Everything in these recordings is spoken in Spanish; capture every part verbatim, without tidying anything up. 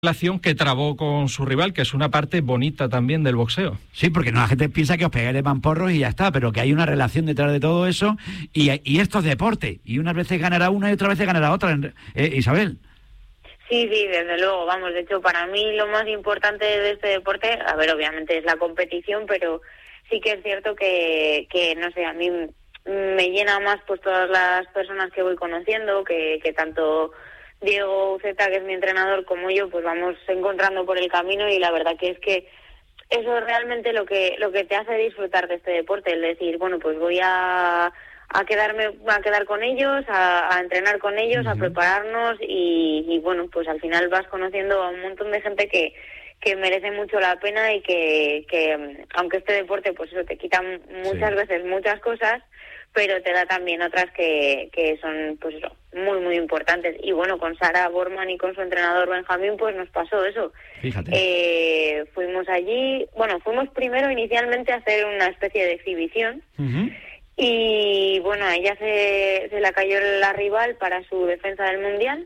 relación que trabó con su rival, que es una parte bonita también del boxeo. Sí, porque no, la gente piensa que os pegáis de mamporros y ya está, pero que hay una relación detrás de todo eso y, y esto es deporte, y unas veces ganará una y otras veces ganará otra, eh, Isabel. Sí, sí, desde luego, vamos, de hecho para mí lo más importante de este deporte, a ver, obviamente es la competición, pero sí que es cierto que, que no sé, a mí me llena más pues todas las personas que voy conociendo, que, que tanto Diego Uceta, que es mi entrenador, como yo, pues vamos encontrando por el camino, y la verdad que es que eso es realmente lo que lo que te hace disfrutar de este deporte, el decir, bueno, pues voy a, a quedarme a quedar con ellos, a, a entrenar con ellos, uh-huh. a prepararnos y, y bueno, pues al final vas conociendo a un montón de gente que que merece mucho la pena y que, que aunque este deporte pues eso te quita muchas sí. veces muchas cosas, pero te da también otras que, que son pues eso, muy muy importantes. Y bueno, con Sara Borman y con su entrenador Benjamín pues nos pasó eso. Fíjate. Eh, fuimos allí, bueno, fuimos primero inicialmente a hacer una especie de exhibición uh-huh. y bueno, a ella se, se la cayó la rival para su defensa del Mundial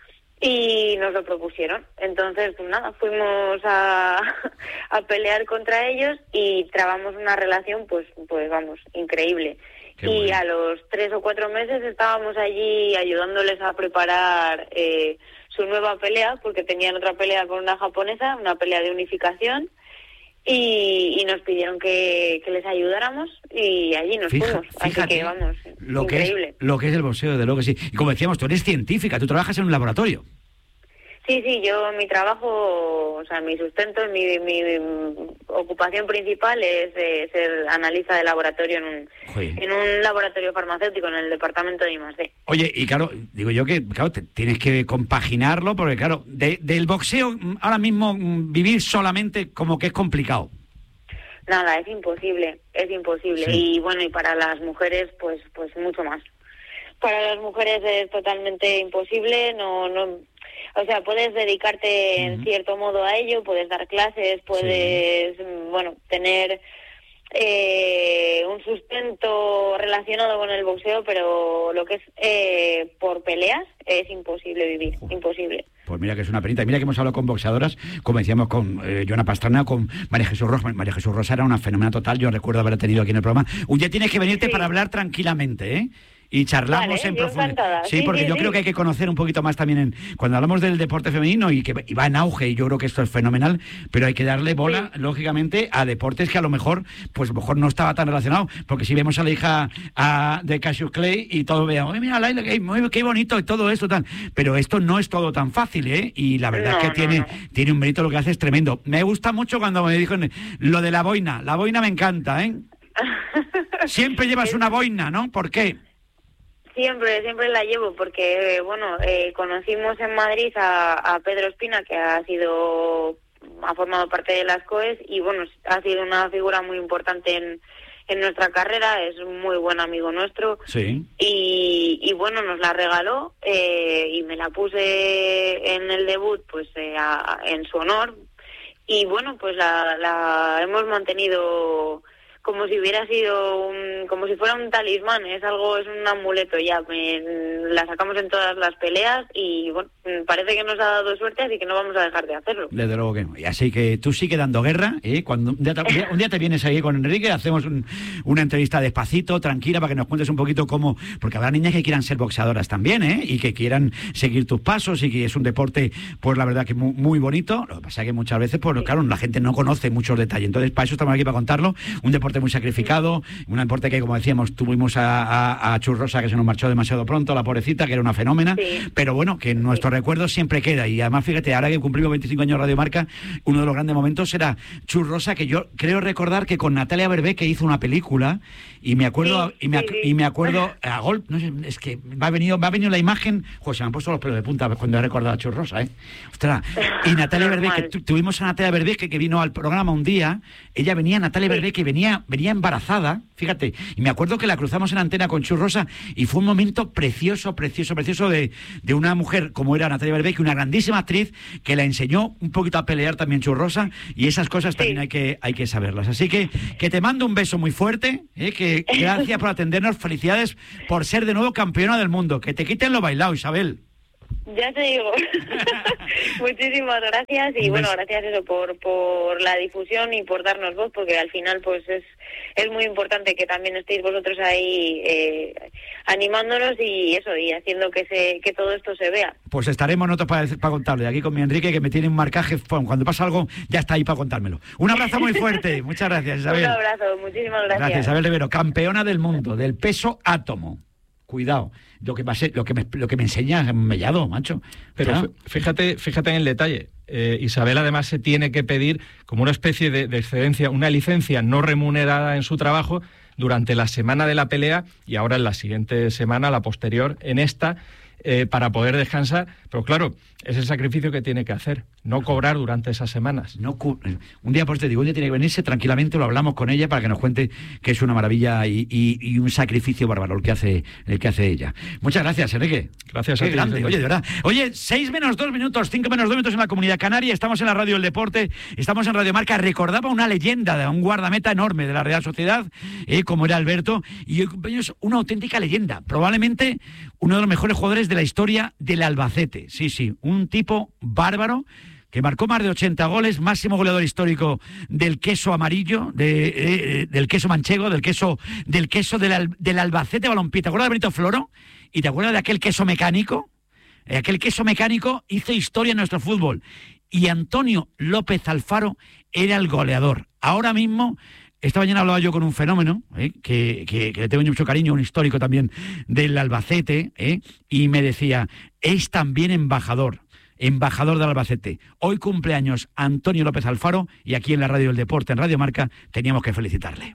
y nos lo propusieron. Entonces, pues nada, fuimos a, a pelear contra ellos y trabamos una relación pues pues vamos, increíble. Qué y bueno. A los tres o cuatro meses estábamos allí ayudándoles a preparar eh, su nueva pelea, porque tenían otra pelea con una japonesa, una pelea de unificación, y, y nos pidieron que, que les ayudáramos y allí nos Fija, fuimos. Fíjate, así que vamos, lo increíble. Que es, lo que es el boxeo, de luego que sí. Y como decíamos, tú eres científica, tú trabajas en un laboratorio. Sí, sí, yo mi trabajo, o sea, mi sustento, mi, mi, mi ocupación principal es eh, ser analista de laboratorio en un, en un laboratorio farmacéutico en el departamento de I más D. Oye, y claro, digo yo que claro, te, tienes que compaginarlo, porque claro, de, del boxeo ahora mismo vivir solamente como que es complicado. Nada, es imposible, es imposible. Sí. Y bueno, y para las mujeres, pues, pues mucho más. Para las mujeres es totalmente imposible, no, no. O sea, puedes dedicarte uh-huh. en cierto modo a ello, puedes dar clases, puedes, sí. bueno, tener eh, un sustento relacionado con el boxeo, pero lo que es eh, por peleas es imposible vivir, uh-huh. imposible. Pues mira que es una penita. Mira que hemos hablado con boxeadoras, como decíamos, con eh, Joana Pastrana, con María Jesús Rosa. María Jesús Rosa era una fenómena total, yo recuerdo haberla tenido aquí en el programa. Un día tienes que venirte sí. para hablar tranquilamente, ¿eh? Y charlamos vale, en profundidad. Sí, sí, porque sí, yo sí. creo que hay que conocer un poquito más también en, cuando hablamos del deporte femenino y que y va en auge, y yo creo que esto es fenomenal, pero hay que darle bola, sí. lógicamente, a deportes que a lo mejor, pues a lo mejor no estaba tan relacionado, porque si vemos a la hija a, de Cassius Clay y todo veamos, oye, mira, Laila, qué, qué bonito y todo esto, tal. Pero esto no es todo tan fácil, ¿eh? Y la verdad no, es que no, tiene, no. tiene un mérito, lo que hace es tremendo. Me gusta mucho cuando me dijo lo de la boina. La boina me encanta, ¿eh? Siempre llevas una boina, ¿no? ¿Por qué? Siempre, siempre la llevo porque, bueno, eh, conocimos en Madrid a, a Pedro Espina, que ha sido, ha formado parte de las C O E S y, bueno, ha sido una figura muy importante en, en nuestra carrera, es un muy buen amigo nuestro. Sí. Y, y bueno, nos la regaló eh, y me la puse en el debut, pues, eh, a, en su honor. Y, bueno, pues la, la hemos mantenido como si hubiera sido un, como si fuera un talismán, es algo, es un amuleto ya, me, la sacamos en todas las peleas y bueno, parece que nos ha dado suerte, así que no vamos a dejar de hacerlo. Desde luego que no, y así que tú sigue dando guerra, ¿eh? Cuando un día, te, un, día, un día te vienes ahí con Enrique, hacemos un, una entrevista despacito, tranquila, para que nos cuentes un poquito cómo, porque habrá niñas que quieran ser boxeadoras también, ¿eh? Y que quieran seguir tus pasos y que es un deporte, pues la verdad que muy, muy bonito, lo que pasa es que muchas veces, pues claro, la gente no conoce muchos detalles, entonces para eso estamos aquí para contarlo, un deporte muy sacrificado, un deporte que, como decíamos, tuvimos a, a, a Chus Rosa, que se nos marchó demasiado pronto, la pobrecita, que era una fenómena, sí. pero bueno, que en nuestros sí. recuerdos siempre queda, y además, fíjate, ahora que cumplimos veinticinco años Radio Marca, uno de los grandes momentos era Chus Rosa, que yo creo recordar que con Natalia Bervé, que hizo una película, y me acuerdo, sí, y, me, sí, sí. y me acuerdo, a gol, no sé, es que me ha venido, me ha venido la imagen, pues se me han puesto los pelos de punta cuando he recordado a Chus Rosa, ¿eh? Ostras, y Natalia Bervé, que tu, tuvimos a Natalia Bervé, que, que vino al programa un día, ella venía, Natalia sí. Bervé, que venía, venía embarazada, fíjate, y me acuerdo que la cruzamos en antena con Chus Rosa, y fue un momento precioso, precioso, precioso de, de una mujer como era Natalia Bervé, que una grandísima actriz, que la enseñó un poquito a pelear también Chus Rosa, y esas cosas sí. también hay que, hay que saberlas. Así que, que te mando un beso muy fuerte, ¿eh? Que gracias por atendernos, felicidades por ser de nuevo campeona del mundo, que te quiten lo bailado, Isabel. Ya te digo. Muchísimas gracias y bueno, gracias eso por por la difusión y por darnos voz, porque al final pues es es muy importante que también estéis vosotros ahí eh, animándonos y eso, y haciendo que se que todo esto se vea. Pues estaremos nosotros para, para contarle aquí con mi Enrique, que me tiene un marcaje, cuando pasa algo ya está ahí para contármelo. Un abrazo muy fuerte. Muchas gracias, Isabel. Un abrazo, muchísimas gracias. Gracias, Isabel Rivero, campeona del mundo del peso átomo. Cuidado, lo que, ser, lo que, me, lo que me enseña Mellado, macho. Pero ¿Ah? fíjate, fíjate en el detalle. Eh, Isabel además se tiene que pedir como una especie de, de excedencia, una licencia no remunerada en su trabajo durante la semana de la pelea y ahora en la siguiente semana, la posterior, en esta, eh, para poder descansar. Pero claro, es el sacrificio que tiene que hacer, no cobrar durante esas semanas. No, un día, pues te digo, un día tiene que venirse tranquilamente, lo hablamos con ella para que nos cuente que es una maravilla y, y, y un sacrificio bárbaro el que hace el que hace ella. Muchas gracias, Enrique. Gracias Qué a ti. grande, oye, de verdad. Oye, seis menos dos minutos, cinco menos dos minutos en la Comunidad Canaria, estamos en la Radio del Deporte, estamos en Radio Marca. Recordaba una leyenda, de un guardameta enorme de la Real Sociedad, eh, como era Alberto, y hoy cumpleaños una auténtica leyenda, probablemente uno de los mejores jugadores de la historia del Albacete. Sí, sí, un tipo bárbaro que marcó más de ochenta goles, máximo goleador histórico del queso amarillo, de, eh, del queso manchego, del queso del queso del, Al, del Albacete Balompié. ¿Te acuerdas de Benito Floro? ¿Y te acuerdas de aquel queso mecánico? Eh, aquel queso mecánico hizo historia en nuestro fútbol. Y Antonio López Alfaro era el goleador. Ahora mismo, esta mañana hablaba yo con un fenómeno, eh, que, que, que le tengo mucho cariño, un histórico también del Albacete, eh, y me decía, es también embajador. Embajador del Albacete. Hoy cumpleaños Antonio López Alfaro y aquí en la Radio del Deporte, en Radio Marca, teníamos que felicitarle.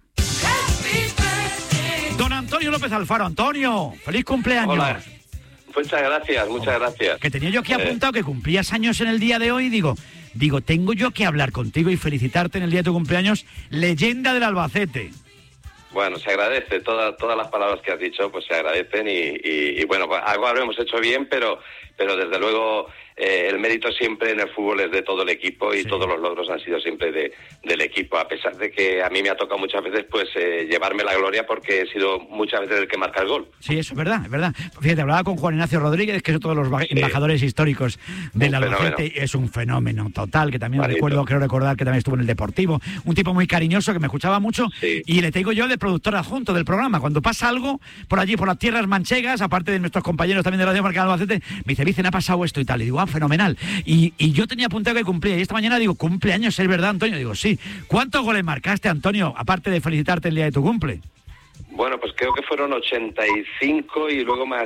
Don Antonio López Alfaro. Antonio, feliz cumpleaños. Hola. Muchas gracias, muchas gracias. Que tenía yo aquí apuntado eh. que cumplías años en el día de hoy, digo, digo, tengo yo que hablar contigo y felicitarte en el día de tu cumpleaños, leyenda del Albacete. Bueno, se agradece, todas todas las palabras que has dicho, pues se agradecen y, y, y bueno, pues algo habremos hecho bien, pero pero desde luego eh, el mérito siempre en el fútbol es de todo el equipo y sí. Todos los logros han sido siempre de, del equipo, a pesar de que a mí me ha tocado muchas veces pues eh, llevarme la gloria porque he sido muchas veces el que marca el gol. Sí, eso es verdad, es verdad. Fíjate, hablaba con Juan Ignacio Rodríguez, que es otro de los sí. embajadores históricos del Albacete, es un fenómeno total, que también Marito. recuerdo, creo recordar que también estuvo en el Deportivo, un tipo muy cariñoso que me escuchaba mucho sí. Y le tengo yo de productor adjunto del programa. Cuando pasa algo por allí, por las tierras manchegas, aparte de nuestros compañeros también de Radio Marca Albacete, me dice, Vicen, ha pasado esto y tal, y digo, ah, fenomenal. Y, y yo tenía apuntado que cumplía, y esta mañana digo, cumpleaños, ¿es verdad, Antonio? Digo, sí. ¿Cuántos goles marcaste, Antonio, aparte de felicitarte el día de tu cumple? Bueno, pues creo que fueron ochenta y cinco y luego más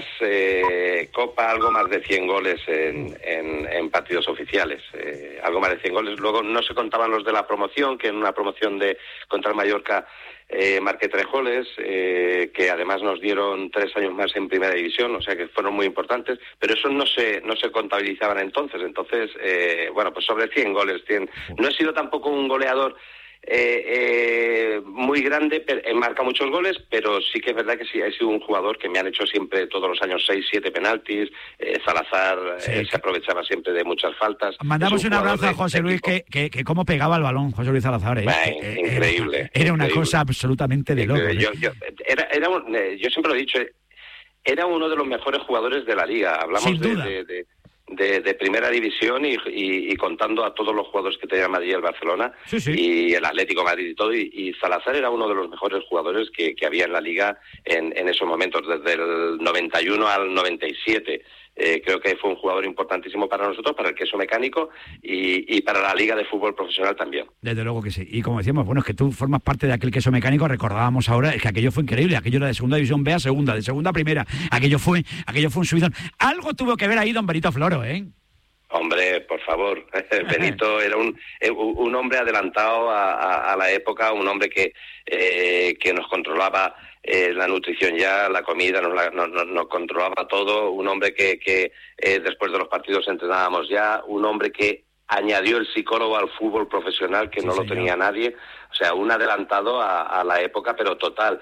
eh, Copa, algo más de cien goles en, en, en partidos oficiales. Eh, algo más de cien goles. Luego no se contaban los de la promoción, que en una promoción de contra el Mallorca eh, marqué tres goles, eh, que además nos dieron tres años más en primera división, o sea que fueron muy importantes, pero esos no se no se contabilizaban entonces. Entonces, eh, bueno, pues sobre cien goles. cien. No he sido tampoco un goleador Eh, eh, muy grande, eh, marca muchos goles, pero sí que es verdad que sí, he sido un jugador que me han hecho siempre todos los años seis, siete penaltis. eh, Salazar sí. eh, se aprovechaba siempre de muchas faltas. Mandamos un, un abrazo a José Luis, que, que, que cómo pegaba el balón José Luis Salazar. ¿eh? Bah, eh, increíble. Era, era una increíble. cosa absolutamente de loco. ¿eh? Yo, yo, era, era un, eh, yo siempre lo he dicho, era uno de los mejores jugadores de la liga. Hablamos de, de, de De, de primera división y, y, y contando a todos los jugadores que tenía Madrid y el Barcelona sí, sí. y el Atlético de Madrid y todo, y, y Salazar era uno de los mejores jugadores que, que había en la liga en, en esos momentos, desde el noventa y uno al noventa y siete. Eh, creo que fue un jugador importantísimo para nosotros, para el queso mecánico y, y para la Liga de Fútbol Profesional también. Desde luego que sí. Y como decíamos, bueno, es que tú formas parte de aquel queso mecánico, recordábamos ahora, es que aquello fue increíble, aquello era de segunda división B a segunda, de segunda a primera, aquello fue, aquello fue un subidón. Algo tuvo que ver ahí don Benito Floro, ¿eh? Hombre, por favor, Benito era un, un hombre adelantado a, a, a la época, un hombre que, eh, que nos controlaba eh, la nutrición ya, la comida, nos, la, nos, nos controlaba todo, un hombre que, que eh, después de los partidos entrenábamos ya, un hombre que añadió el psicólogo al fútbol profesional, que sí, no señor. Lo tenía nadie, o sea, un adelantado a, a la época, pero total.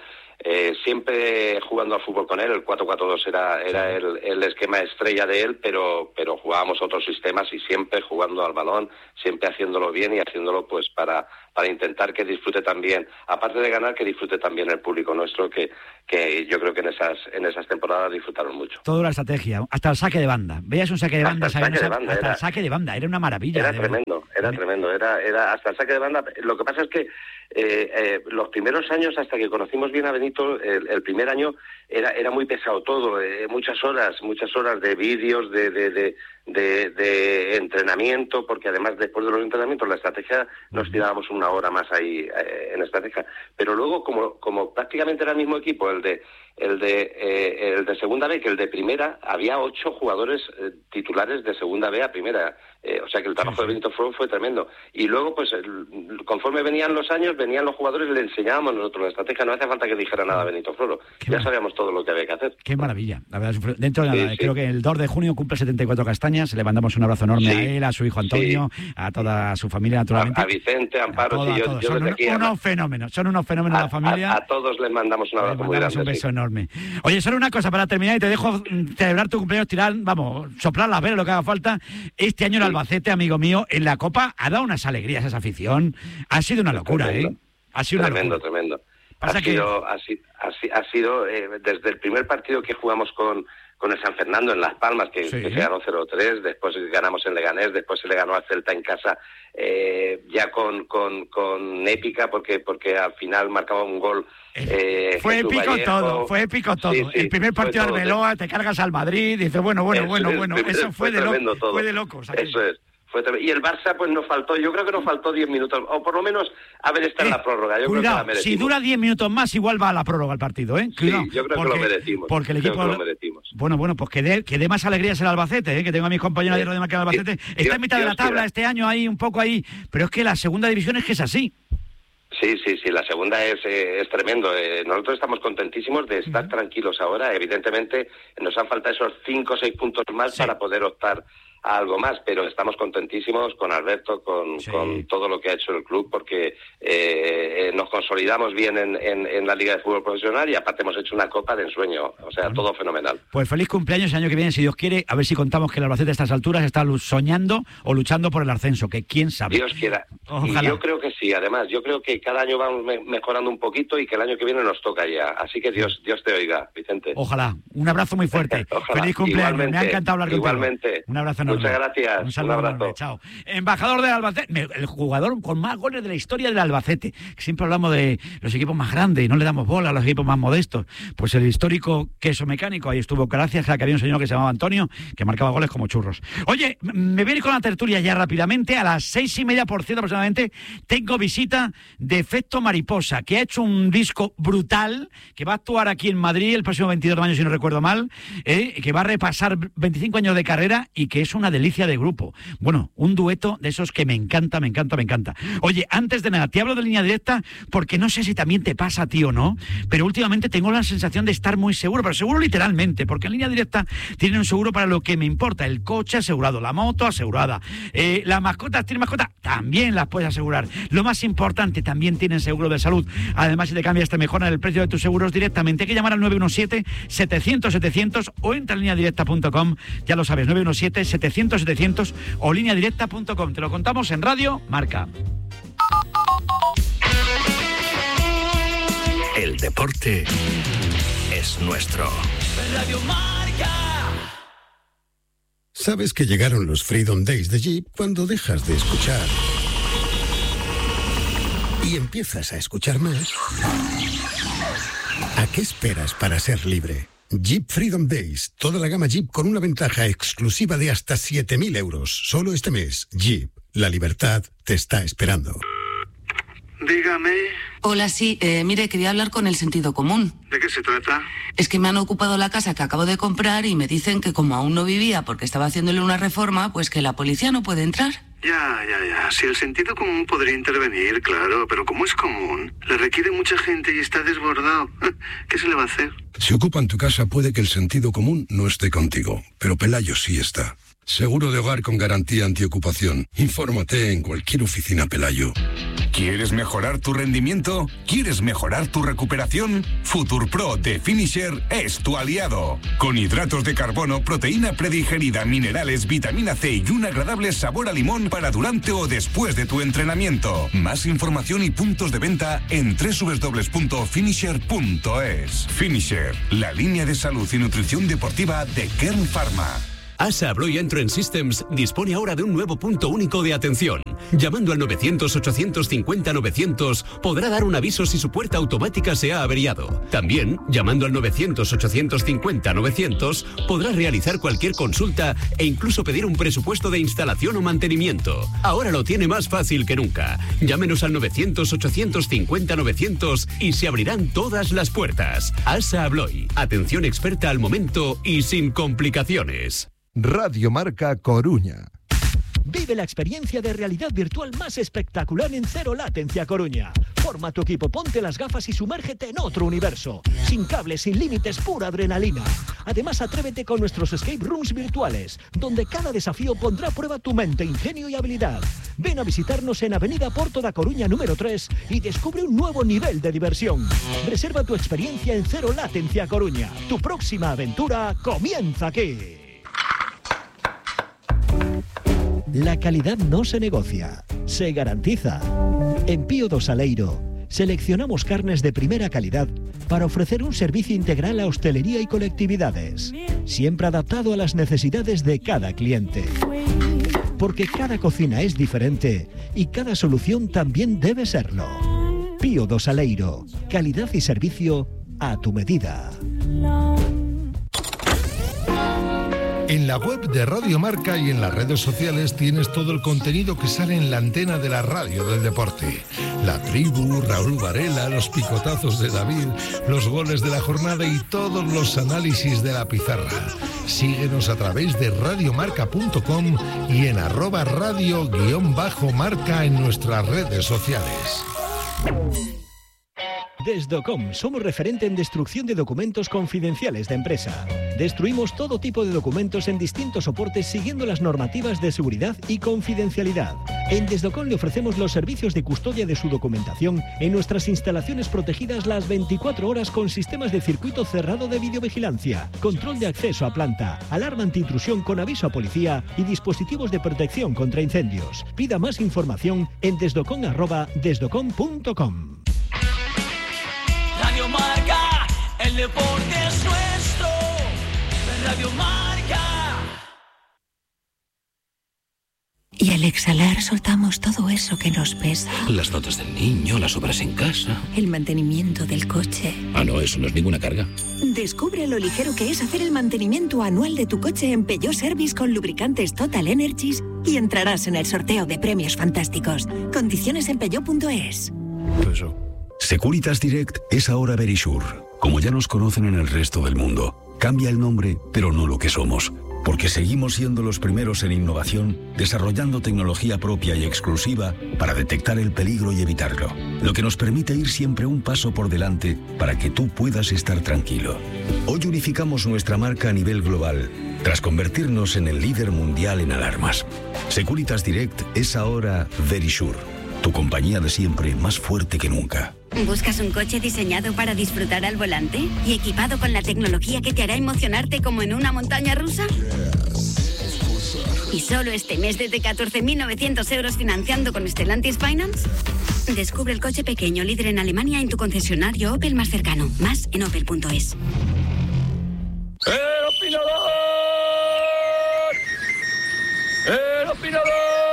Eh, siempre jugando al fútbol con él, el cuatro cuatro dos era era el, el esquema estrella de él, pero pero jugábamos otros sistemas y siempre jugando al balón, siempre haciéndolo bien y haciéndolo pues para para intentar que disfrute también, aparte de ganar, que disfrute también el público nuestro, que que yo creo que en esas en esas temporadas disfrutaron mucho. Toda la estrategia, hasta el saque de banda. Veías un saque de banda, hasta el saque de banda, hasta era, el saque de banda, era una maravilla. Era tremendo, era tremendo, era era hasta el saque de banda. Lo que pasa es que eh, eh, los primeros años, hasta que conocimos bien a Benito, el, el primer año era era muy pesado todo, eh, muchas horas, muchas horas de vídeos, de, de, de, de, de entrenamiento, porque además después de los entrenamientos la estrategia nos tirábamos una hora más ahí eh, en estrategia. Pero luego, como como prácticamente era el mismo equipo, el de el de eh, el de segunda B que el de primera, había ocho jugadores eh, titulares de segunda B a primera, eh, o sea que el trabajo sí, sí. de Benito fue, fue tremendo. Y luego, pues el, conforme venían los años, venían los jugadores, le enseñábamos nosotros la estrategia, no hace falta que dijera nada Benito Floro, Qué ya sabíamos todo lo que había que hacer. Qué maravilla, la verdad. Dentro de sí, nada, sí. creo que el dos de junio cumple setenta y cuatro castañas, le mandamos un abrazo enorme sí. a él, a su hijo Antonio, sí. a toda su familia, naturalmente. A, a Vicente, a Amparo, a toda, sí, yo, todos. yo Son desde un, aquí... unos fenómenos, son unos fenómenos a, de la familia. A, a todos les mandamos un abrazo les muy grande. un beso sí. enorme. Oye, solo una cosa para terminar y te dejo celebrar tu cumpleaños, tirar, vamos, soplar las velas, lo que haga falta. Este año el Albacete, amigo mío, en la Copa ha dado unas alegrías a esa afición. Ha sido una locura, tremendo. ¿eh? Ha sido tremendo, una locura. tremendo. Pasa ha, que... sido, ha, ha, ha sido, eh, desde el primer partido que jugamos con, con el San Fernando en Las Palmas, que, sí. que se ganó cero tres, después ganamos en Leganés, después se le ganó al Celta en casa, eh, ya con, con, con épica, porque porque al final marcaba un gol. Eh, fue Jesús épico Vallejo. todo, fue épico todo. Sí, sí, el primer partido de Arbeloa, te cargas al Madrid, dices, bueno, bueno, eso bueno, es, bueno, primer, eso fue, fue de loco, fue de locos. Eso es. Y el Barça, pues nos faltó, yo creo que nos faltó diez minutos, o por lo menos haber estado eh, en la prórroga. Yo cuidado, creo que la si dura diez minutos más, igual va a la prórroga el partido, ¿eh? Cuidado, sí, yo creo porque, que lo merecimos. Porque el equipo creo que lo merecimos. Bueno, bueno, pues que dé, que dé más alegrías el Albacete, ¿eh? Que tengo a mis compañeros de Marca del Albacete. Sí, Está Dios, en mitad Dios de la tabla quiera. Este año, ahí, un poco ahí, pero es que la segunda división es que es así. Sí, sí, sí, la segunda es, eh, es tremendo. Eh, nosotros estamos contentísimos de estar uh-huh. tranquilos ahora. Evidentemente nos han faltado esos cinco o seis puntos más sí. para poder optar a algo más, pero estamos contentísimos con Alberto, con, sí. con todo lo que ha hecho el club, porque eh, nos consolidamos bien en, en, en la Liga de Fútbol Profesional y aparte hemos hecho una copa de ensueño, o sea, bueno, todo fenomenal. Pues feliz cumpleaños el año que viene, si Dios quiere, a ver si contamos que el Albacete a estas alturas está soñando o luchando por el ascenso, que quién sabe. Dios quiera. Ojalá. Y yo creo que sí, además, yo creo que cada año vamos me- mejorando un poquito y que el año que viene nos toca ya, así que Dios, Dios te oiga, Vicente. Ojalá, un abrazo muy fuerte. Feliz cumpleaños, igualmente, me ha encantado hablar contigo. Igualmente. Un abrazo enorme. Muchas gracias. Un saludo un abrazo. Enorme. Chao. Embajador del Albacete, el jugador con más goles de la historia del Albacete. Siempre hablamos de los equipos más grandes y no le damos bola a los equipos más modestos. Pues el histórico queso mecánico, ahí estuvo gracias a que había un señor que se llamaba Antonio, que marcaba goles como churros. Oye, me voy a ir con la tertulia ya rápidamente. A las seis y media, por ciento aproximadamente, tengo visita de Efecto Mariposa, que ha hecho un disco brutal, que va a actuar aquí en Madrid el próximo veintidós de mayo, si no recuerdo mal, eh, que va a repasar veinticinco años de carrera y que es una delicia de grupo. Bueno, un dueto de esos que me encanta, me encanta, me encanta. Oye, antes de nada, te hablo de Línea Directa porque no sé si también te pasa a ti o no, pero últimamente tengo la sensación de estar muy seguro, pero seguro literalmente, porque en Línea Directa tienen un seguro para lo que me importa, el coche asegurado, la moto asegurada, eh, las mascotas, ¿tienes mascota? También las puedes asegurar. Lo más importante, también tienen seguro de salud. Además, si te cambias, te mejoran el precio de tus seguros directamente. Hay que llamar al nueve uno siete, setecientos, setecientos o entra en línea directa punto com, ya lo sabes, nueve uno siete, setecientos, setecientos o línea directa punto com. Te lo contamos en Radio Marca. El deporte es nuestro. Radio Marca. ¿Sabes que llegaron los Freedom Days de Jeep cuando dejas de escuchar y empiezas a escuchar más? ¿A qué esperas para ser libre? Jeep Freedom Days, toda la gama Jeep con una ventaja exclusiva de hasta siete mil euros. Solo este mes, Jeep, la libertad te está esperando. Dígame. Hola, sí, eh, mire, quería hablar con el sentido común. ¿De qué se trata? Es que me han ocupado la casa que acabo de comprar y me dicen que como aún no vivía porque estaba haciéndole una reforma, pues que la policía no puede entrar. Ya, ya, ya. Si el sentido común podría intervenir, claro, pero como es común, le requiere mucha gente y está desbordado. ¿Qué se le va a hacer? Si ocupan tu casa puede que el sentido común no esté contigo, pero Pelayo sí está. Seguro de hogar con garantía antiocupación. Infórmate en cualquier oficina Pelayo. ¿Quieres mejorar tu rendimiento? ¿Quieres mejorar tu recuperación? FuturPro de Finisher es tu aliado. Con hidratos de carbono, proteína predigerida, minerales, vitamina C y un agradable sabor a limón para durante o después de tu entrenamiento. Más información y puntos de venta en doble u doble u doble u punto finisher punto es. Finisher, la línea de salud y nutrición deportiva de Kern Pharma. ASA Abloy Entrance Systems dispone ahora de un nuevo punto único de atención. Llamando al novecientos, ochocientos cincuenta, novecientos podrá dar un aviso si su puerta automática se ha averiado. También, llamando al novecientos, ochocientos cincuenta, novecientos podrá realizar cualquier consulta e incluso pedir un presupuesto de instalación o mantenimiento. Ahora lo tiene más fácil que nunca. Llámenos al novecientos, ochocientos cincuenta, novecientos y se abrirán todas las puertas. ASA Abloy, atención experta al momento y sin complicaciones. Radio Marca Coruña. Vive la experiencia de realidad virtual más espectacular en Cero Latencia Coruña. Forma tu equipo, ponte las gafas y sumérgete en otro universo. Sin cables, sin límites, pura adrenalina. Además, atrévete con nuestros escape rooms virtuales, donde cada desafío pondrá a prueba tu mente, ingenio y habilidad. Ven a visitarnos en Avenida Porto da Coruña número tres y descubre un nuevo nivel de diversión. Reserva tu experiencia en Cero Latencia Coruña. Tu próxima aventura comienza aquí. La calidad no se negocia, se garantiza. En Pío do Saleiro seleccionamos carnes de primera calidad para ofrecer un servicio integral a hostelería y colectividades, siempre adaptado a las necesidades de cada cliente. Porque cada cocina es diferente y cada solución también debe serlo. Pío do Saleiro, calidad y servicio a tu medida. En la web de Radio Marca y en las redes sociales tienes todo el contenido que sale en la antena de la radio del deporte. La tribu, Raúl Varela, los picotazos de David, los goles de la jornada y todos los análisis de la pizarra. Síguenos a través de radiomarca punto com y en arroba radio guión bajo marca en nuestras redes sociales. Desdocom, somos referente en destrucción de documentos confidenciales de empresa. Destruimos todo tipo de documentos en distintos soportes siguiendo las normativas de seguridad y confidencialidad. En Desdocom le ofrecemos los servicios de custodia de su documentación en nuestras instalaciones protegidas las veinticuatro horas con sistemas de circuito cerrado de videovigilancia, control de acceso a planta, alarma antiintrusión con aviso a policía y dispositivos de protección contra incendios. Pida más información en desdocom arroba desdocom punto com. Radio Marca, el deporte es nuestro. Radio Marca. Y al exhalar soltamos todo eso que nos pesa. Las notas del niño, las obras en casa. El mantenimiento del coche. Ah, no, eso no es ninguna carga. Descubre lo ligero que es hacer el mantenimiento anual de tu coche en Peugeot Service con lubricantes Total Energies y entrarás en el sorteo de premios fantásticos. Condiciones en peugeot punto es. Eso. Securitas Direct es ahora Verisure. Como ya nos conocen en el resto del mundo, cambia el nombre, pero no lo que somos. Porque seguimos siendo los primeros en innovación, desarrollando tecnología propia y exclusiva para detectar el peligro y evitarlo. Lo que nos permite ir siempre un paso por delante para que tú puedas estar tranquilo. Hoy unificamos nuestra marca a nivel global, tras convertirnos en el líder mundial en alarmas. Securitas Direct es ahora Verisure, tu compañía de siempre más fuerte que nunca. ¿Buscas un coche diseñado para disfrutar al volante y equipado con la tecnología que te hará emocionarte como en una montaña rusa? ¿Y solo este mes desde catorce mil novecientos euros financiando con Stellantis Finance? Descubre el coche pequeño líder en Alemania en tu concesionario Opel más cercano. Más en opel punto es. ¡El opinador! ¡El opinador!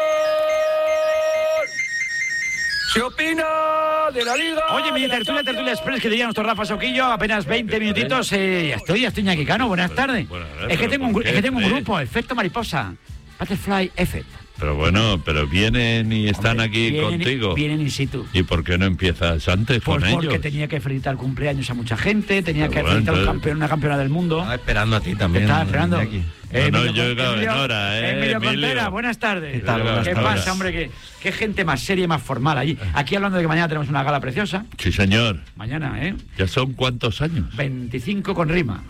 ¿Se opina de la Liga? Oye, mi tertulia, tertulia express, que diría nuestro Rafa Soquillo, apenas veinte minutitos. Eh, ya estoy, ya estoy ñaquicano, buenas tardes. Bueno, es, que tengo un, ¿qué? es que tengo un ¿Eh? grupo, Efecto Mariposa, Butterfly Effect. Pero bueno, pero vienen y están Hombre, aquí vienen, contigo. Vienen in situ. ¿Y por qué no empiezas antes Pues con porque ellos? tenía que felicitar cumpleaños a mucha gente, tenía Pero que bueno, felicitar a un entonces- campeón, una campeona del mundo. Estaba esperando a ti también. Estaba esperando. Iñaki. Eh, No, no, Emilio yo he llegado Emilio- en hora, eh, Emilio Emilio. Contreras, buenas tardes. ¿Qué tal? Buenas ¿Qué tardes. pasa, hombre? ¿Qué, qué gente más seria y más formal allí. Aquí hablando de que mañana tenemos una gala preciosa. Sí, señor. Mañana, ¿eh? ¿Ya son cuántos años? veinticinco con rima.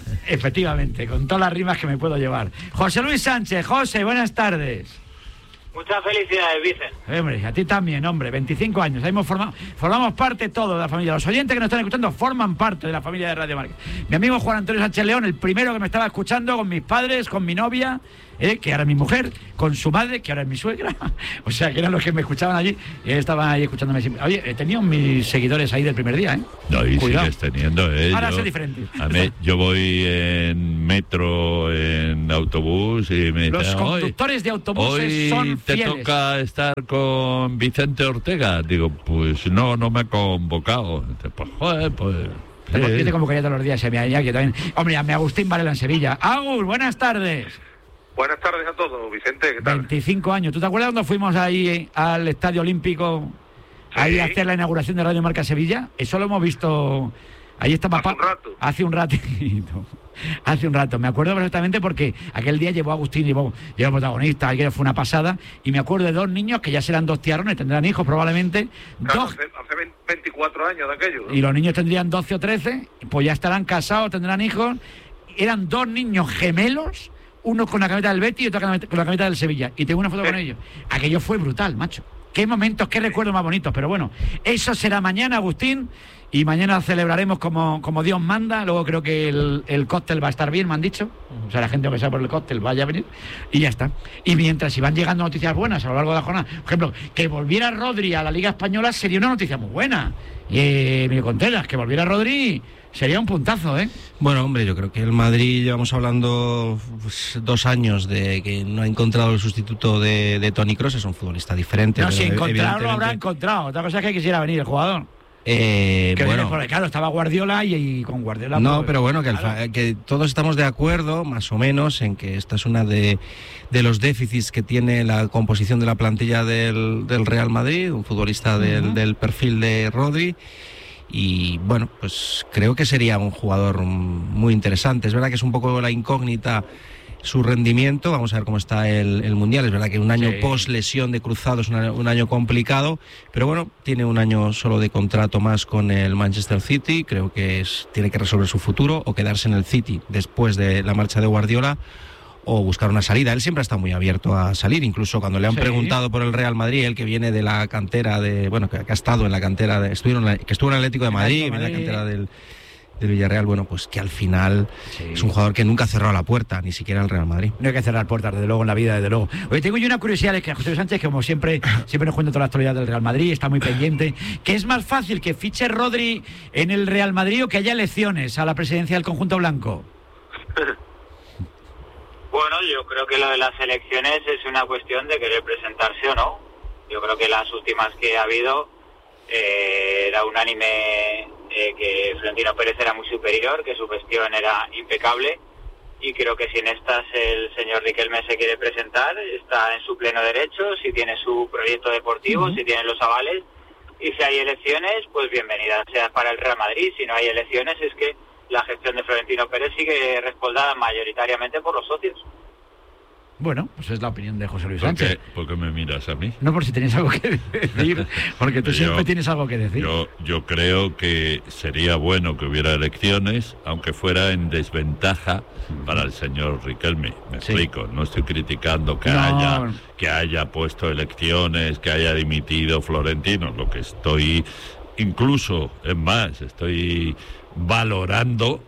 Efectivamente, con todas las rimas que me puedo llevar. José Luis Sánchez, José, buenas tardes. Muchas felicidades, Vicen. Hombre, a ti también, hombre. veinticinco años. Ahí hemos formado, formamos parte todos de la familia. Los oyentes que nos están escuchando forman parte de la familia de Radio Marca. Mi amigo Juan Antonio Sánchez León, el primero que me estaba escuchando con mis padres, con mi novia, eh, que ahora es mi mujer, con su madre, que ahora es mi suegra. O sea, que eran los que me escuchaban allí. Y él estaba ahí escuchándome siempre. Oye, he tenido mis seguidores ahí del primer día, ¿eh? No, y Cuidado. sigues teniendo, ¿eh? Ahora yo, soy diferente. A mí, yo voy en metro, en autobús y me Los dicen, conductores de autobuses hoy son te fieles. toca estar con Vicente Ortega. Digo, pues no, no me ha convocado. Dice, pues joder, pues... Yo eh. te convocaría todos los días, a mi que también. Hombre, a mi Agustín Varela en Sevilla. Agus, buenas tardes. Buenas tardes a todos, Vicente, ¿qué tal? veinticinco años. ¿Tú te acuerdas cuando fuimos ahí eh, al Estadio Olímpico ahí a hacer la inauguración de Radio Marca Sevilla? Eso lo hemos visto. Ahí estaba hace un rato. Hace un ratito. Hace un rato. Me acuerdo perfectamente porque aquel día llevó a Agustín, llevó, llevó protagonista, aquello fue una pasada. Y me acuerdo de dos niños que ya serán dos tiarrones, tendrán hijos probablemente. Claro, dos, hace, hace veinticuatro años de aquello, ¿no? y los niños tendrían doce o trece, pues ya estarán casados, tendrán hijos. Eran dos niños gemelos, uno con la camiseta del Betis y otro con la camiseta del Sevilla. Y tengo una foto sí. con ellos. Aquello fue brutal, macho. Qué momentos, qué recuerdos más bonitos. Pero bueno, eso será mañana, Agustín. Y mañana celebraremos como, como Dios manda. Luego creo que el, el cóctel va a estar bien, me han dicho. O sea, la gente que sea por el cóctel vaya a venir. Y ya está. Y mientras, si van llegando noticias buenas a lo largo de la jornada, por ejemplo, que volviera Rodri a la Liga Española sería una noticia muy buena. Y eh, Miguel Contreras, que volviera Rodri sería un puntazo, ¿eh? Bueno, hombre, yo creo que el Madrid llevamos hablando pues, dos años de que no ha encontrado el sustituto de, de Toni Kroos. Es un futbolista diferente. No, si encontrarlo evidentemente... lo habrá encontrado. Otra cosa es que quisiera venir el jugador. Eh, que bueno, viene por, claro, estaba Guardiola y, y con Guardiola... No, pues, pero bueno, que, claro. el, que todos estamos de acuerdo, más o menos, en que esta es una de, de los déficits que tiene la composición de la plantilla del, del Real Madrid, un futbolista del, uh-huh. del perfil de Rodri. Y bueno, pues creo que sería un jugador muy interesante. Es verdad que es un poco la incógnita su rendimiento. Vamos a ver cómo está el, el Mundial. Es verdad que un año sí. post lesión de Cruzado es una, un año complicado, pero bueno, tiene un año solo de contrato más con el Manchester City. Creo que es, tiene que resolver su futuro o quedarse en el City después de la marcha de Guardiola o buscar una salida. Él siempre ha estado muy abierto a salir, incluso cuando le han sí. preguntado por el Real Madrid, él que viene de la cantera de, bueno, que, que ha estado en la cantera de, estuvieron en la, que estuvo en el Atlético de Madrid, en la cantera del del Villarreal, bueno, pues que al final sí. es un jugador que nunca ha cerrado la puerta, ni siquiera el Real Madrid. No hay que cerrar puertas, desde luego, en la vida, desde luego. Oye, tengo yo una curiosidad, es que José Luis Sánchez, que como siempre, siempre nos cuenta toda la actualidad del Real Madrid, está muy pendiente, que es más fácil que fiche Rodri en el Real Madrid o que haya elecciones a la presidencia del conjunto blanco. Bueno, yo creo que lo de las elecciones es una cuestión de querer presentarse o no. Yo creo que las últimas que ha habido eh, era unánime eh, que Florentino Pérez era muy superior, que su gestión era impecable, y creo que si en estas el señor Riquelme se quiere presentar, está en su pleno derecho, si tiene su proyecto deportivo, uh-huh. si tiene los avales, y si hay elecciones, pues bienvenida sea para el Real Madrid. Si no hay elecciones, es que la gestión de Florentino Pérez sigue respaldada mayoritariamente por los socios. Bueno, pues es la opinión de José Luis ¿Por Sánchez. qué, ¿Por qué me miras a mí? No, por si tenéis algo que decir, porque tú yo, siempre tienes algo que decir. Yo, yo creo que sería bueno que hubiera elecciones, aunque fuera en desventaja para el señor Riquelme. Me sí. explico, no estoy criticando que, no. haya, que haya puesto elecciones, que haya dimitido Florentino. Lo que estoy, incluso, es más, estoy valorando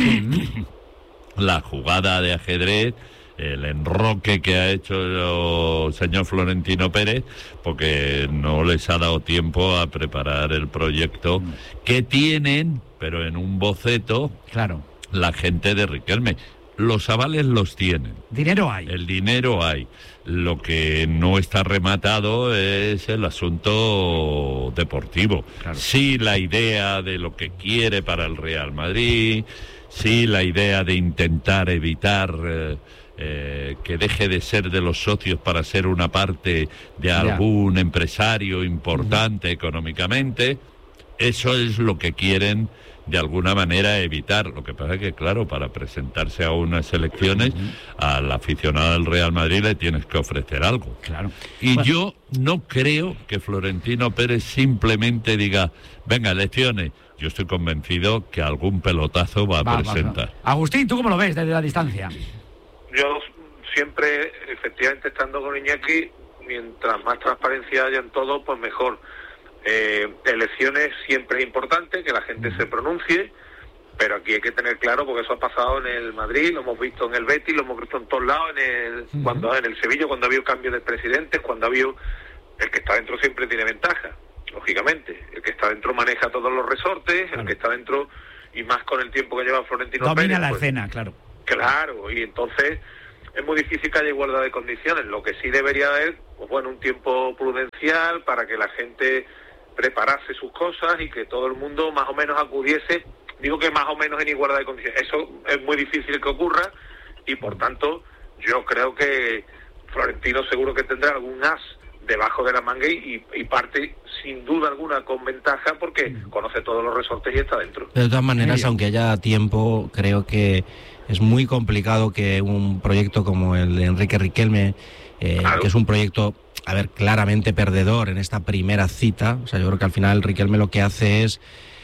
la jugada de ajedrez, el enroque que ha hecho el señor Florentino Pérez, porque no les ha dado tiempo a preparar el proyecto que tienen, pero en un boceto, claro, la gente de Riquelme. Los avales los tienen. Dinero hay. El dinero hay. Lo que no está rematado es el asunto deportivo. Claro. Sí, la idea de lo que quiere para el Real Madrid, sí, la idea de intentar evitar... Eh, Eh, que deje de ser de los socios para ser una parte de algún yeah. empresario importante uh-huh. económicamente. Eso es lo que quieren de alguna manera evitar. Lo que pasa es que, claro, para presentarse a unas elecciones, uh-huh. al aficionado del Real Madrid le tienes que ofrecer algo. Claro. Y bueno. yo no creo que Florentino Pérez simplemente diga, venga, elecciones. Yo estoy convencido que algún pelotazo va a va, presentar. Va, va. Agustín, ¿tú cómo lo ves desde la distancia? Yo siempre, efectivamente, estando con Iñaki, mientras más transparencia haya en todo, pues mejor. Eh, elecciones siempre es importante que la gente se pronuncie, pero aquí hay que tener claro, porque eso ha pasado en el Madrid, lo hemos visto en el Betis, lo hemos visto en todos lados, en el, uh-huh. cuando en el Sevilla, cuando ha habido cambio de presidentes, cuando ha habido... El que está dentro siempre tiene ventaja, lógicamente. El que está dentro maneja todos los resortes, claro. El que está dentro, y más con el tiempo que lleva Florentino Domina Pérez... la pues, escena, claro. Claro, y entonces es muy difícil que haya igualdad de condiciones. Lo que sí debería haber, pues bueno, un tiempo prudencial para que la gente preparase sus cosas y que todo el mundo más o menos acudiese, digo que más o menos en igualdad de condiciones. Eso es muy difícil que ocurra y por tanto yo creo que Florentino seguro que tendrá algún as debajo de la manga y, y parte sin duda alguna con ventaja porque conoce todos los resortes y está dentro. De todas maneras, aunque haya tiempo, creo que es muy complicado que un proyecto como el de Enrique Riquelme, eh, claro. que es un proyecto, a ver, claramente perdedor en esta primera cita, o sea, yo creo que al final Riquelme lo que hace es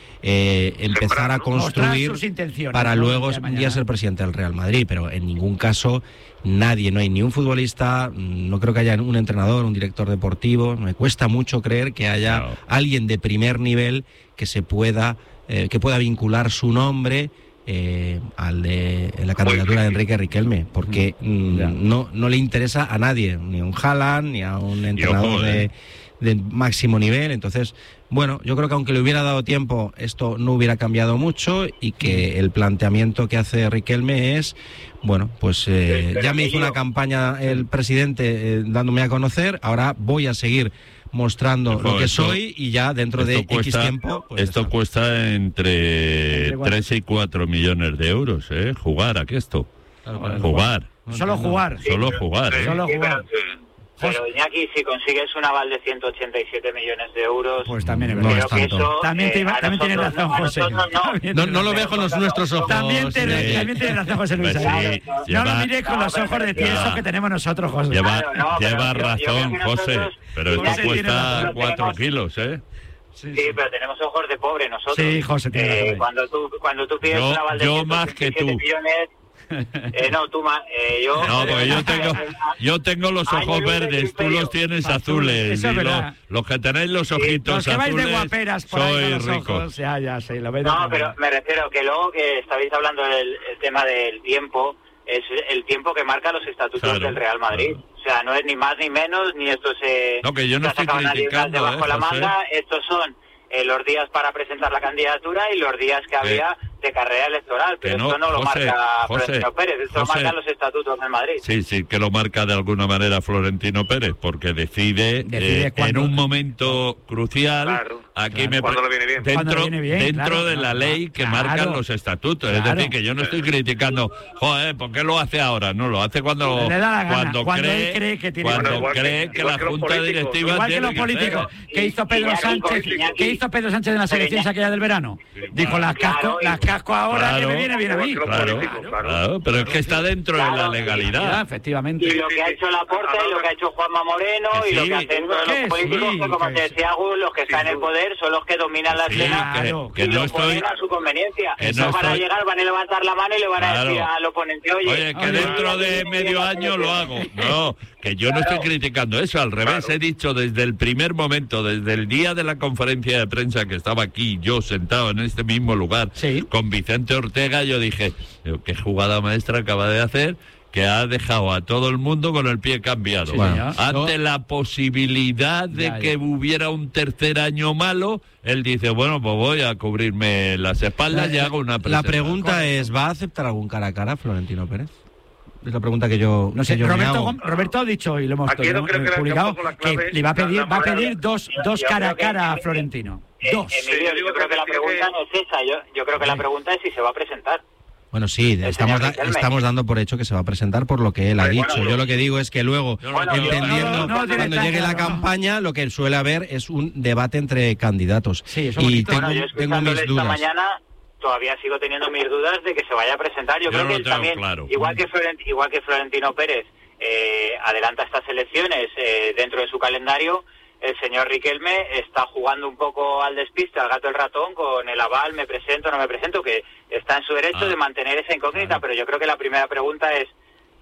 eh, empezar a construir para luego un día ser presidente del Real Madrid, pero en ningún caso nadie, no hay ni un futbolista, no creo que haya un entrenador, un director deportivo, me cuesta mucho creer que haya no. alguien de primer nivel que se pueda, eh, que pueda vincular su nombre eh, al de la candidatura de Enrique Riquelme, porque mm, no, no le interesa a nadie, ni a un Haaland, ni a un entrenador de, de máximo nivel. Entonces, bueno, yo creo que aunque le hubiera dado tiempo, esto no hubiera cambiado mucho y que el planteamiento que hace Riquelme es, bueno, pues eh, ya me hizo una campaña el presidente eh, dándome a conocer, ahora voy a seguir mostrando lo que esto, soy y ya dentro de cuesta, X tiempo... Pues esto está. Cuesta entre, entre tres y cuatro millones de euros, ¿eh? Jugar aquí esto. Claro, jugar. Solo jugar. Sí, Solo jugar. Sí, ¿eh? Solo jugar. Pero Iñaki, si consigues un aval de ciento ochenta y siete millones de euros, pues también es verdad. Creo que eso, también te, eh, también tienes razón, no, José. No, no, no lo veo con los nuestros ojos. También, te, sí. también tienes razón, José Luis. Pues sí, no lleva, lo mires con los ojos de tieso que tenemos nosotros, José. Lleva, claro, no, lleva yo, razón, yo José, pero esto José cuesta cuatro kilos, ¿eh? Sí, sí, pero tenemos ojos de pobre nosotros. Sí, José, tiene eh, razón. Cuando tú, cuando tú pides yo, un aval de yo más que tú. millones... Eh, no, tú más, eh, yo... No, porque yo tengo, yo tengo los ojos verdes, tú los tienes azules. Eso y es los, los que tenéis los ojitos sí, los que azules, vais de guaperas por sois ahí los ricos. Ojos, ya, ya, sí, lo no, pero me refiero que luego que estabais hablando del el tema del tiempo, es el tiempo que marcan los estatutos claro, del Real Madrid. Claro. O sea, no es ni más ni menos, ni esto se... No, que yo no estoy criticando, debajo eh, la José. manga, estos son eh, los días para presentar la candidatura y los días que había eh, de carrera electoral, pero no, esto no lo José, marca José, Florentino Pérez, esto José, lo marcan los estatutos del Madrid. Sí, sí, que lo marca de alguna manera Florentino Pérez, porque decide, decide eh, cuando, en un momento crucial, claro, aquí claro, me cuando le viene bien. dentro, viene bien, dentro claro, de la no, ley que claro, marcan los estatutos. Claro. Es decir, que yo no estoy criticando, joder, ¿por qué lo hace ahora? No, lo hace cuando, le da la gana, cuando, cuando cree, él cree que tiene cuando igual cree que, que igual la que los Junta políticos, Directiva igual que tiene los políticos hacer. que hizo Pedro Iñaki, Sánchez Iñaki, que hizo Pedro Sánchez en las elecciones aquellas del verano. Dijo las casco, claro, las casco ahora claro, que me viene bien a mí. Claro, claro, claro, pero es que está dentro claro, de la legalidad. Ya, efectivamente. Y lo que ha hecho Laporta y lo que ha hecho Juanma Moreno que y lo sí, que hacen todos los que políticos, sí, que como que te sí. decía Gus, los que están en el poder son los que dominan la Sí, escena Claro, que, que y no lo ponen estoy... a su conveniencia. que no no van a estoy- llegar, van a levantar la mano y le van a Claro. decir al oponente, oye... Oye, que Oye, dentro de medio año lo hago. No, que yo no estoy criticando eso, al revés, Claro. he dicho desde el primer momento, desde el día de la conferencia de prensa que estaba aquí, yo sentado en este mismo lugar, Sí. con Vicente Ortega, yo dije, qué jugada maestra acaba de hacer, que ha dejado a todo el mundo con el pie cambiado. Sí, señor. Ante la posibilidad de Ya, ya. que hubiera un tercer año malo, él dice, bueno, pues voy a cubrirme las espaldas y hago una La presentación. pregunta es, ¿va a aceptar algún cara a cara Florentino Pérez? Es la pregunta que yo, No sé, que yo me Roberto, hago. Gom- Roberto ha dicho, y lo hemos Aquí no lo creo hemos que publicado, tampoco la que clave le va a es la- pedir, la va a moral. pedir dos, Yo- dos yo cara a creo que- cara a Florentino. Eh, Dos. Emilio, Sí, yo yo creo creo que la que pregunta tiene no es esa, yo, yo creo que la pregunta es si se va a presentar. Bueno, sí, El estamos, señor da- Riquelme. estamos dando por hecho que se va a presentar por lo que él ha Bueno, dicho. yo- Yo lo que digo es que luego, Bueno, yo- entendiendo, no, no, tiene cuando tan llegue la claro, no. campaña, lo que suele haber es un debate entre candidatos. Sí, eso y bonito. tengo, Bueno, yo tengo escuchándole mis esta dudas. mañana todavía sigo teniendo mis dudas de que se vaya a presentar. Yo, Yo creo no que lo él tengo también, claro. igual que Florent, igual que Florentino Pérez eh, adelanta estas elecciones eh, dentro de su calendario, el señor Riquelme está jugando un poco al despiste, al gato el ratón, con el aval, me presento, no me presento, que está en su derecho Ah. de mantener esa incógnita, Claro. pero yo creo que la primera pregunta es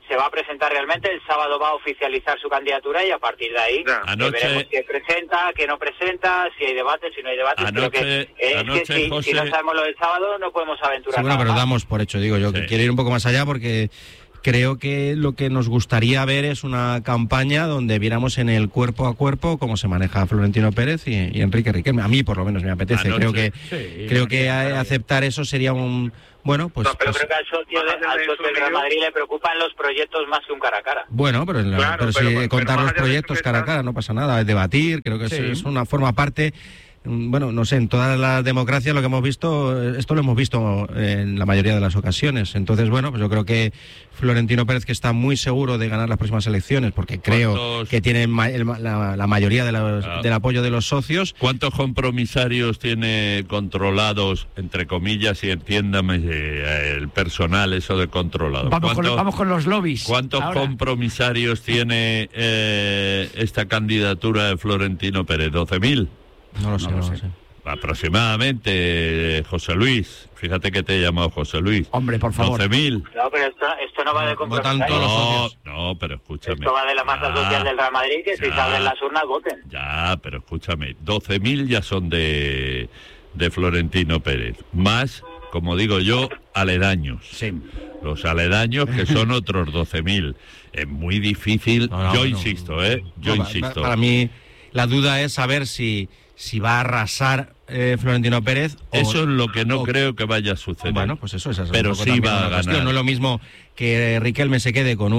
se va a presentar realmente, el sábado va a oficializar su candidatura y a partir de ahí Anoche... veremos si presenta, que no presenta, si hay debate, si no hay debate. Anoche, que, eh, anoche, es que si, José... si no sabemos lo del sábado no podemos aventurar sí, bueno, nada pero más. damos por hecho, digo yo, sí. que quiero ir un poco más allá porque creo que lo que nos gustaría ver es una campaña donde viéramos en el cuerpo a cuerpo cómo se maneja Florentino Pérez y, y Enrique Riquelme. A mí por lo menos me apetece. Anoche. Creo que sí, creo que a, aceptar eso sería un bueno, pues. No, pero pues, creo que al socio, de, al socio del Real Madrid le preocupan los proyectos más que un cara a cara. Bueno, pero, claro, pero, pero si pero, contar pero los proyectos cara a cara no pasa nada, es debatir, creo que sí. es, es una forma parte. Bueno, no sé, en todas las democracias lo que hemos visto, esto lo hemos visto en la mayoría de las ocasiones. Entonces, bueno, pues yo creo que Florentino Pérez, que está muy seguro de ganar las próximas elecciones, porque creo ¿Cuántos... que tiene ma el, la, la mayoría de los, ah. del apoyo de los socios. ¿Cuántos compromisarios tiene controlados, entre comillas, y entiéndame eh, el personal, eso de controlado? Vamos, con, vamos con los lobbies. ¿Cuántos ahora? compromisarios tiene eh, esta candidatura de Florentino Pérez? ¿doce mil? No lo sé, no, no lo sé. Aproximadamente, José Luis. Fíjate que te he llamado José Luis. Hombre, por favor. doce mil. No, pero esto, esto no va de compromiso. No, no, pero escúchame. Esto va de la masa ah, social del Real Madrid, que ya, si salen las urnas, voten. Ya, pero escúchame. doce mil ya son de, de Florentino Pérez. Más, como digo yo, aledaños. Sí. Los aledaños, que son otros doce mil. Es muy difícil. No, no, yo no, insisto, ¿eh? Yo no, insisto. Para mí, la duda es saber si... si va a arrasar eh, Florentino Pérez. O, eso es lo que no o, creo que vaya a suceder. Bueno, pues eso es así. Pero sí va a ganar. Cuestión. No es lo mismo que Riquelme se quede con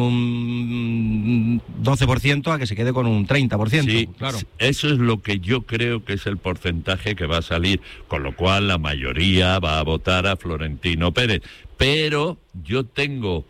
un doce por ciento a que se quede con un treinta por ciento. Sí, claro. Eso es lo que yo creo que es el porcentaje que va a salir, con lo cual la mayoría va a votar a Florentino Pérez. Pero yo tengo...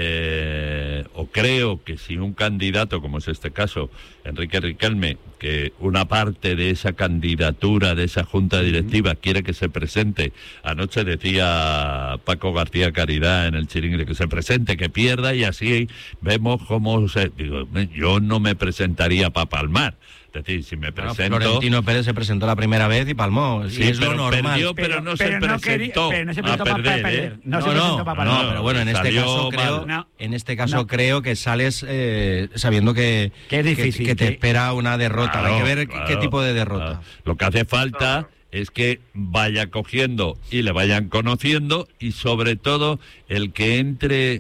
Eh, o creo que si un candidato, como es este caso, Enrique Riquelme, que una parte de esa candidatura, de esa junta directiva, uh-huh. quiere que se presente, anoche decía Paco García Caridad en el Chiringuito, que se presente, que pierda, y así vemos cómo se... Digo, yo no me presentaría para palmar. Es decir, si me presento... Bueno, Florentino Pérez se presentó la primera vez y palmó. Sí, y es pero lo normal. Perdió, pero, pero no pero se no presentó, quería, pero no se presentó a perder, para perder. ¿eh? No, no, se presentó no, para perder. no, pero bueno, en este caso creo, no, en este caso no. creo que sales eh, sabiendo que, que es difícil, que, que te que... espera una derrota. Claro, Hay que ver claro, qué tipo de derrota. Claro. Lo que hace falta es que vaya cogiendo y le vayan conociendo, y sobre todo el que entre,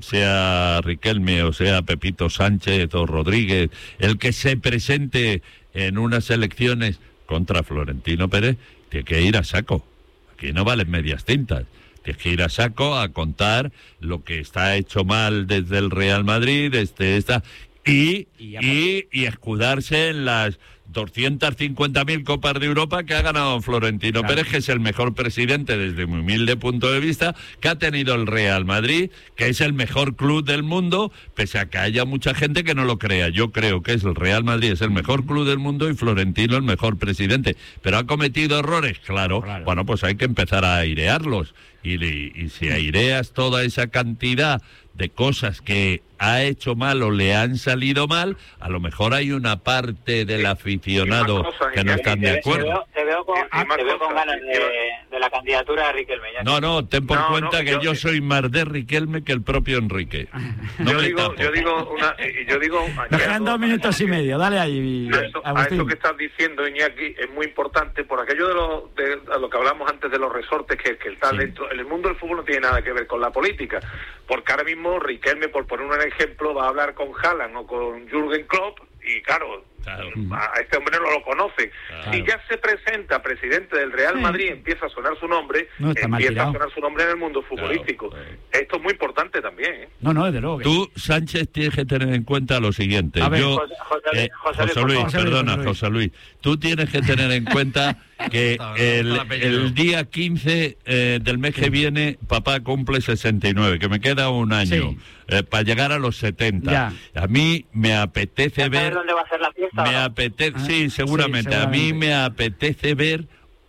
sea Riquelme o sea Pepito Sánchez o Rodríguez, el que se presente en unas elecciones contra Florentino Pérez, tiene que ir a saco. Aquí no valen medias tintas. Tienes que ir a saco a contar lo que está hecho mal desde el Real Madrid, desde esta... Y, y, y escudarse en las doscientas cincuenta mil Copas de Europa que ha ganado Florentino claro. Pérez, que es el mejor presidente desde mi humilde punto de vista que ha tenido el Real Madrid, que es el mejor club del mundo, pese a que haya mucha gente que no lo crea. Yo creo que es el Real Madrid, es el mejor club del mundo, y Florentino el mejor presidente. ¿Pero ha cometido errores? Claro. claro. Bueno, pues hay que empezar a airearlos. Y, y, y si aireas toda esa cantidad de cosas que ha hecho mal o le han salido mal, a lo mejor hay una parte del aficionado cosa, que no están de acuerdo. Te veo, te veo con, ah, te veo con ganas de, de la candidatura de Riquelme. Ya no, no, ten por no, cuenta no, que yo, yo soy más de Riquelme que el propio Enrique. No yo, digo, yo digo, una, yo digo... Nos quedan dos minutos y medio, dale ahí. A eso, a eso que estás diciendo, Iñaki, es muy importante por aquello de lo, de, de lo que hablamos antes de los resortes, que, que está sí. dentro. En el mundo del fútbol no tiene nada que ver con la política, porque ahora mismo Riquelme, por poner un ejemplo, va a hablar con Haaland o con Jürgen Klopp, y claro, claro. a este hombre no lo conoce. Claro. Si ya se presenta presidente del Real sí. Madrid, empieza a sonar su nombre, no, empieza a sonar su nombre en el mundo futbolístico. Claro. Esto es muy importante también, ¿eh? No, no, desde luego. Tú, Sánchez, tienes que tener en cuenta lo siguiente. A ver, Yo, José, José, eh, José, José Luis, José Luis, perdona, José Luis. José Luis, tú tienes que tener en cuenta que el, el día quince eh, del mes que viene papá cumple sesenta y nueve, que me queda un año sí. eh, para llegar a los setenta. Ya. A mí me apetece ver... ¿Dónde va a ser la fiesta? Me apetece, ah, sí, seguramente. Sí, seguramente. A mí me apetece ver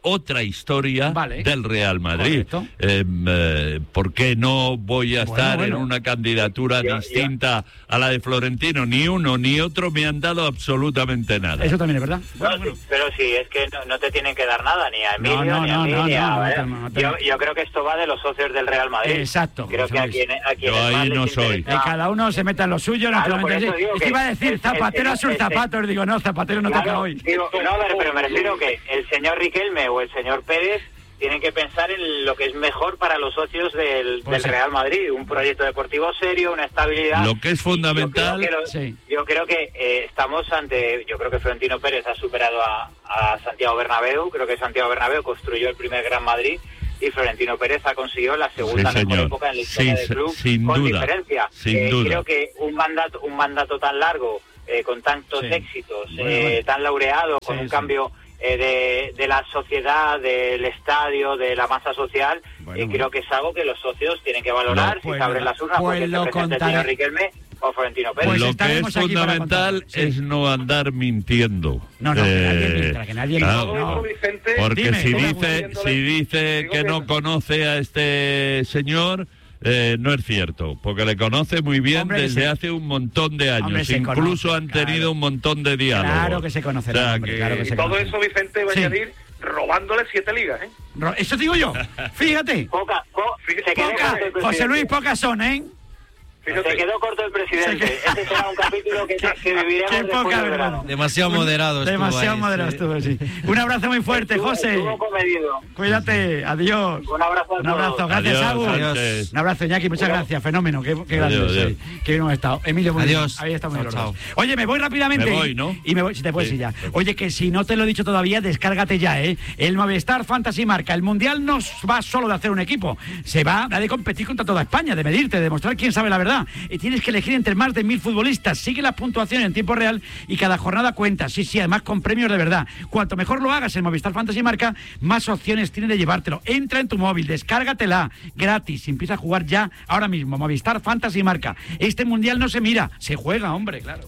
otra historia vale. del Real Madrid. Eh, eh, ¿Por qué no voy a bueno, estar bueno. en una candidatura yo, distinta yo. a la de Florentino? Ni uno ni otro me han dado absolutamente nada. Eso también es verdad. Bueno, bueno. Sí, pero sí, es que no, no te tienen que dar nada, ni a Emilio, no, no, ni a no, mí, no, ni a... no, ¿eh? no, no, no, no, yo, yo creo que esto va de los socios del Real Madrid. Exacto. Creo que a quien, a quien yo ahí no soy. Y cada uno se meta en lo suyo. Claro, no es que, que iba a decir Zapatero a sus zapatos. Digo, no, Zapatero no claro, toca hoy. Digo, no, pero, pero me refiero que el señor Riquelme o el señor Pérez tienen que pensar en lo que es mejor para los socios del, pues del Real Madrid, un proyecto deportivo serio, una estabilidad. Lo que es fundamental. Yo creo que, lo, sí. yo creo que eh, estamos ante, yo creo que Florentino Pérez ha superado a, a Santiago Bernabéu, creo que Santiago Bernabéu construyó el primer Gran Madrid y Florentino Pérez ha conseguido la segunda sí, mejor época en la historia sí, del club, sin con duda, diferencia. Sin eh, duda. Creo que un mandato, un mandato tan largo, eh, con tantos sí. éxitos, bueno, eh, bueno. tan laureado, con sí, un sí. cambio Eh, de, de la sociedad, del estadio, de la masa social, bueno, y bueno. creo que es algo que los socios tienen que valorar no, pues, si se abren las urnas, pues porque lo se presenta el señor Riquelme o Florentino Pérez. Pues lo que es fundamental sí. es no andar mintiendo. No, no, eh, que nadie mienta, que nadie claro, no. no. Porque Dime, si dice, si dice que no conoce a este señor... Eh, no es cierto, porque le conoce muy bien hombre, desde se... hace un montón de años. Hombre, incluso conoce, han tenido claro. un montón de diálogos. Claro que se conoce. O sea, hombre, que... Claro que se y todo conoce. eso, Vicente, va sí. a añadir robándole siete ligas, ¿eh? Eso digo yo. Fíjate. Poca, po... Fíjate. Poca. José Luis, pocas son, ¿eh? Fíjate. Se quedó corto el presidente. Que... Este será un capítulo que, que viviremos Qué después del verano. Demasiado moderado estuvo Demasiado ahí, moderado sí. estuvo, sí. Un abrazo muy fuerte, estuvo, José. Estuvo comedido. Cuídate, adiós. Un abrazo a Un abrazo, gracias, Agus. Un abrazo, Iñaki, muchas adiós. gracias, fenómeno. Qué, qué grande soy. Qué bien hemos estado. Emilio, muy adiós. Bien. Ahí está muy bien. Oye, me voy rápidamente. Me voy, ¿no? Y me voy, si te puedes sí. ir ya. Oye, que si no te lo he dicho todavía, descárgate ya, ¿eh? El Movistar Fantasy Marca. El Mundial no va solo de hacer un equipo. Se va a de competir contra toda España, de medirte, de demostrar quién sabe la verdad. Y tienes que elegir entre más de mil futbolistas. Sigue la puntuación en tiempo real y cada jornada cuenta. Sí, sí, además con premios de verdad. Cuanto mejor lo hagas en Movistar Fantasy Marca, más opciones tiene de llevártelo. Entra en tu móvil, descárgatela gratis. Empieza a jugar ya, ahora mismo. Movistar Fantasy Marca. Este mundial no se mira, se juega, hombre, claro.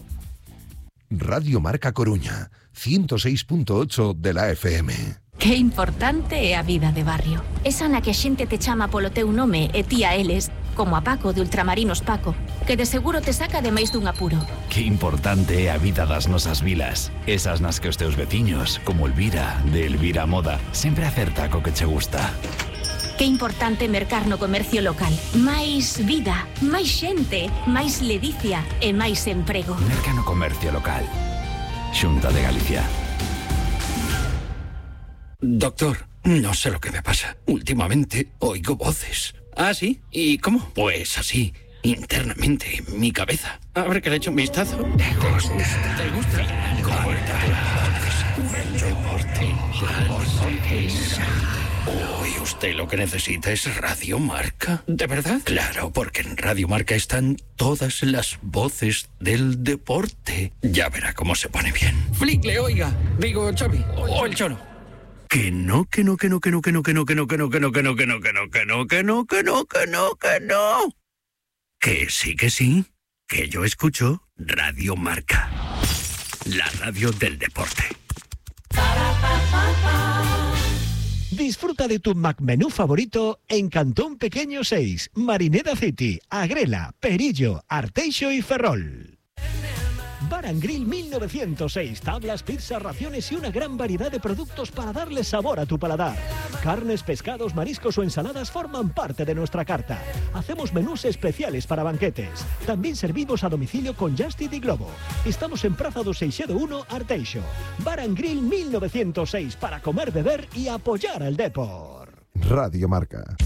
Radio Marca Coruña, ciento seis punto ocho de la F M. Que importante é a vida de barrio. Esa na que a xente te chama polo teu nome e ti a eles, como a Paco de Ultramarinos Paco, que de seguro te saca de máis dun apuro. Que importante é a vida das nosas vilas. Esas nas que os teus veciños, como Elvira, de Elvira Moda, sempre acerta co que che gusta. Que importante mercar no comercio local. Máis vida, máis xente, máis ledicia e máis emprego. Merca no comercio local. Xunta de Galicia. Doctor, no sé lo que me pasa. Últimamente oigo voces. ¿Ah, sí? ¿Y cómo? Pues así, internamente, en mi cabeza. A ver que le echo un vistazo. ¿Te gusta? ¿Te gusta? Uy, usted lo que necesita es Radio Marca. ¿De verdad? Claro, porque en Radio Marca están todas las voces del deporte. Ya verá cómo se pone bien. Flickle, oiga. Digo, Xavi. O el Cholo. Que no, que no, que no, que no, que no, que no, que no, que no, que no, que no, que no, que no, que no, que no, que no, que no, que no. Que sí, que sí, que yo escucho Radio Marca, la radio del deporte. Disfruta de tu McMenú favorito en Cantón Pequeño seis, Marineda City, Agrela, Perillo, Arteixo y Ferrol. Bar and Grill mil novecientos seis, tablas, pizzas, raciones y una gran variedad de productos para darle sabor a tu paladar. Carnes, pescados, mariscos o ensaladas forman parte de nuestra carta. Hacemos menús especiales para banquetes. También servimos a domicilio con Just Eat y Globo. Estamos en Praza do Seixedo uno, Arteixo. Bar and Grill mil novecientos seis, para comer, beber y apoyar al deporte. Radio Marca.